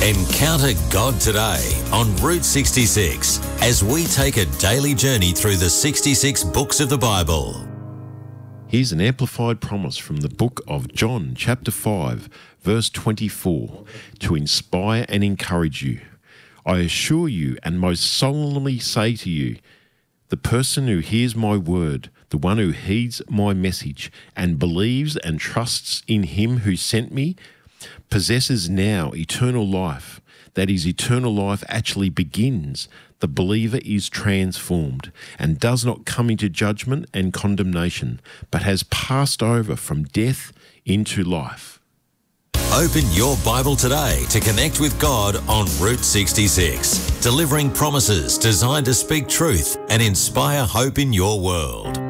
Encounter God today on Route 66 as we take a daily journey through the 66 books of the Bible. Here's an amplified promise from the book of John, chapter 5, verse 24, to inspire and encourage you. I assure you and most solemnly say to you, the person who hears my word, the one who heeds my message and believes and trusts in him who sent me, possesses now eternal life. That is, eternal life actually begins. The believer is transformed and does not come into judgment and condemnation, but has passed over from death into life. Open your Bible today to connect with God on Route 66, delivering promises designed to speak truth and inspire hope in your world.